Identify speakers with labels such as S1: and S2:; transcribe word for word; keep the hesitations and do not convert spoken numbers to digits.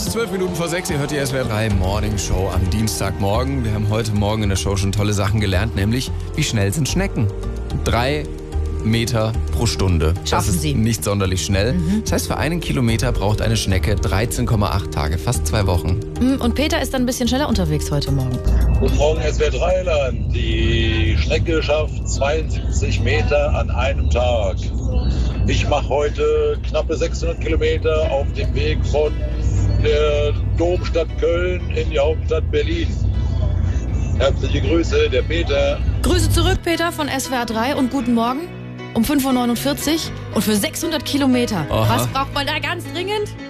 S1: ist zwölf Minuten vor sechs, ihr hört die S W R drei Morning Show am Dienstagmorgen. Wir haben heute Morgen in der Show schon tolle Sachen gelernt, nämlich wie schnell sind Schnecken? Drei Meter pro Stunde.
S2: Schaffen
S1: das ist
S2: sie.
S1: nicht sonderlich schnell. Mhm. Das heißt, für einen Kilometer braucht eine Schnecke dreizehn Komma acht Tage, fast zwei Wochen.
S2: Und Peter ist dann ein bisschen schneller unterwegs heute Morgen.
S3: Guten Morgen, S W R drei Land. Die Schnecke schafft zweiundsiebzig Meter an einem Tag. Ich mache heute knappe sechshundert Kilometer auf dem Weg von der Domstadt Köln in die Hauptstadt Berlin. Herzliche Grüße, der Peter.
S2: Grüße zurück, Peter von S W R drei und guten Morgen um fünf Uhr neunundvierzig und für sechshundert Kilometer.
S1: Aha.
S2: Was braucht man da ganz dringend?